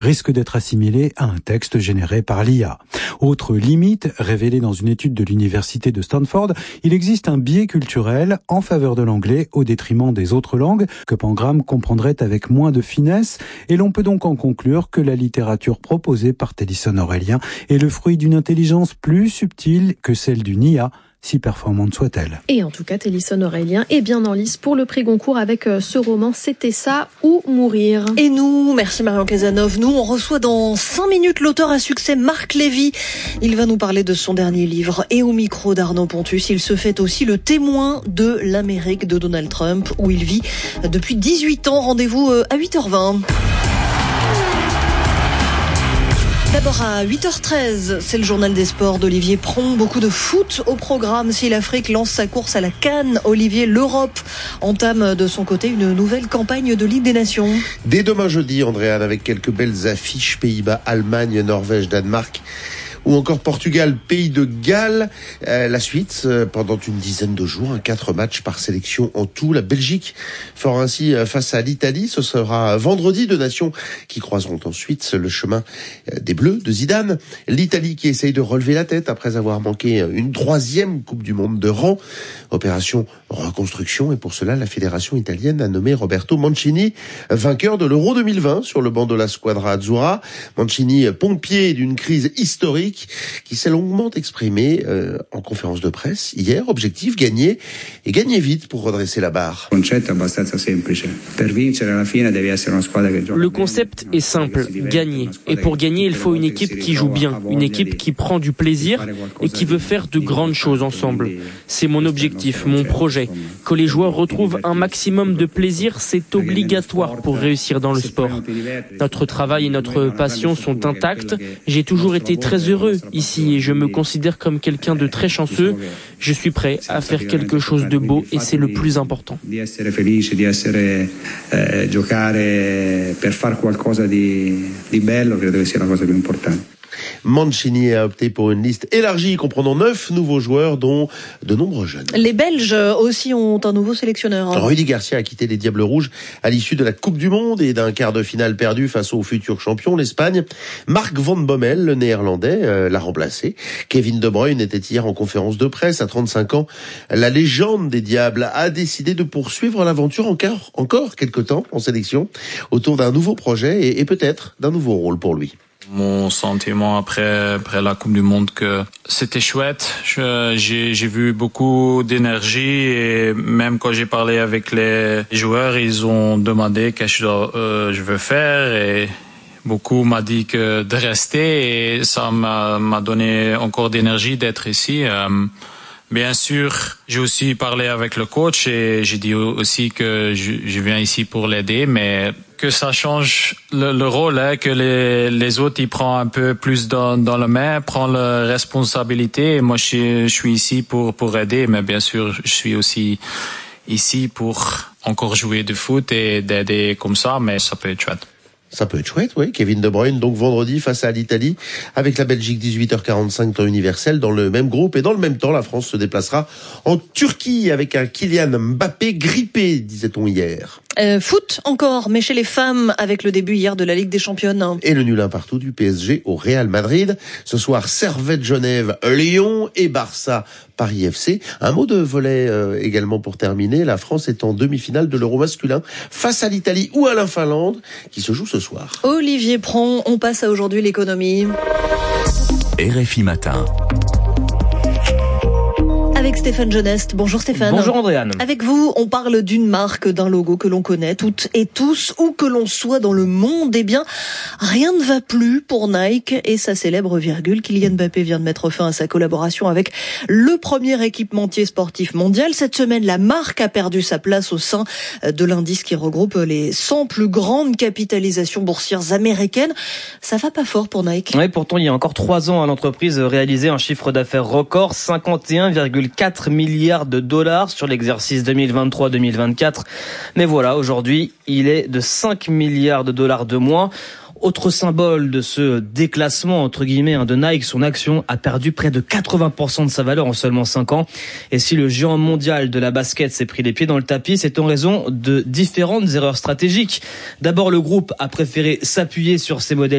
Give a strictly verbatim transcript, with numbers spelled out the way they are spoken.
risque d'être assimilé à un texte généré par l'I A. Autre limite, révélée dans une étude de l'université de Stanford, il existe un biais culturel en faveur de l'anglais au détriment des autres langues que Pangram comprendrait avec moins de finesse, et l'on peut donc en conclure que la littérature proposée par Télisson Aurélien est le fruit d'une intelligence plus subtile que celle d'une I A, si performante soit-elle. Et en tout cas, Télisson Aurélien est bien en lice pour le prix Goncourt avec ce roman « C'était ça ou mourir ». Et nous, merci Marion Cazeneuve, nous on reçoit dans cinq minutes l'auteur à succès Marc Lévy. Il va nous parler de son dernier livre et au micro d'Arnaud Pontus, il se fait aussi le témoin de l'Amérique de Donald Trump où il vit depuis dix-huit ans. Rendez-vous à huit heures vingt. D'abord à huit heures treize, c'est le journal des sports d'Olivier Pron. Beaucoup de foot au programme. Si l'Afrique lance sa course à la CAN, Olivier, l'Europe entame de son côté une nouvelle campagne de Ligue des Nations. Dès demain jeudi, Andréane, avec quelques belles affiches, Pays-Bas, Allemagne, Norvège, Danemark ou encore Portugal, Pays de Galles. Euh, la suite, euh, pendant une dizaine de jours, hein, quatre matchs par sélection en tout. La Belgique fera ainsi euh, face à l'Italie. Ce sera vendredi, deux nations qui croiseront ensuite le chemin euh, des Bleus de Zidane. L'Italie qui essaye de relever la tête après avoir manqué une troisième Coupe du Monde de rang. Opération reconstruction, et pour cela, la fédération italienne a nommé Roberto Mancini vainqueur de l'Euro deux mille vingt sur le banc de la Squadra Azzurra. Mancini, pompier d'une crise historique, qui s'est longuement exprimé euh, en conférence de presse hier. Objectif, gagner, et gagner vite pour redresser la barre. Le concept est simple, gagner. Et pour gagner, il faut une équipe qui joue bien, une équipe qui prend du plaisir et qui veut faire de grandes choses ensemble. C'est mon objectif, mon projet. Que les joueurs retrouvent un maximum de plaisir, c'est obligatoire pour réussir dans le sport. Notre travail et notre passion sont intacts. J'ai toujours été très heureux ici et je me considère comme quelqu'un de très chanceux. Je suis prêt à faire quelque chose de beau et c'est le plus important. Mancini a opté pour une liste élargie comprenant neuf nouveaux joueurs, dont de nombreux jeunes. Les Belges aussi ont un nouveau sélectionneur. Hein. Rudy Garcia a quitté les Diables Rouges à l'issue de la Coupe du Monde et d'un quart de finale perdu face au futur champion, l'Espagne. Marc Van Bommel, le néerlandais, euh, l'a remplacé. Kevin De Bruyne était hier en conférence de presse. À trente-cinq ans, la légende des Diables a décidé de poursuivre l'aventure encore, encore quelque temps en sélection autour d'un nouveau projet et, et peut-être d'un nouveau rôle pour lui. Mon sentiment après après la Coupe du Monde, que c'était chouette. Je, j'ai j'ai vu beaucoup d'énergie et même quand j'ai parlé avec les joueurs, ils ont demandé qu'est-ce que je, dois, euh, je veux faire et beaucoup m'a dit que de rester et ça m'a m'a donné encore d'énergie d'être ici. Euh, Bien sûr, j'ai aussi parlé avec le coach et j'ai dit aussi que je, je viens ici pour l'aider, mais que ça change le, le rôle, hein, que les, les autres ils prennent un peu plus dans, dans la main, prennent la responsabilité. Et moi, je, je suis ici pour pour aider, mais bien sûr, je suis aussi ici pour encore jouer du foot et d'aider comme ça, mais ça peut être chouette. Ça peut être chouette, oui. Kevin De Bruyne, donc vendredi, face à l'Italie, avec la Belgique, dix-huit heures quarante-cinq, temps universel, dans le même groupe. Et dans le même temps, la France se déplacera en Turquie avec un Kylian Mbappé grippé, disait-on hier. Euh, foot encore, mais chez les femmes, avec le début hier de la Ligue des Championnes. Et le nul un partout du P S G au Real Madrid. Ce soir, Servette Genève, Lyon et Barça, Paris F C. Un mot de volley euh, également pour terminer. La France est en demi-finale de l'Euro masculin face à l'Italie ou à la Finlande, qui se joue ce soir. Olivier Pron, on passe à aujourd'hui l'économie. R F I Matin. Avec Stéphane Genest. Bonjour Stéphane. Bonjour Andréane. Avec vous, on parle d'une marque, d'un logo que l'on connaît toutes et tous, où que l'on soit dans le monde. Eh bien, rien ne va plus pour Nike et sa célèbre virgule. Kylian Mbappé vient de mettre fin à sa collaboration avec le premier équipementier sportif mondial. Cette semaine, la marque a perdu sa place au sein de l'indice qui regroupe les cent plus grandes capitalisations boursières américaines. Ça va pas fort pour Nike. Oui, pourtant, il y a encore trois ans, l'entreprise réalisait un chiffre d'affaires record, cinquante et un virgule quatre milliards de dollars sur l'exercice deux mille vingt-trois deux mille vingt-quatre. Mais voilà, aujourd'hui, il est de cinq milliards de dollars de moins. Autre symbole de ce déclassement, entre guillemets, de Nike, son action a perdu près de quatre-vingts pour cent de sa valeur en seulement cinq ans. Et si le géant mondial de la basket s'est pris les pieds dans le tapis, c'est en raison de différentes erreurs stratégiques. D'abord, le groupe a préféré s'appuyer sur ses modèles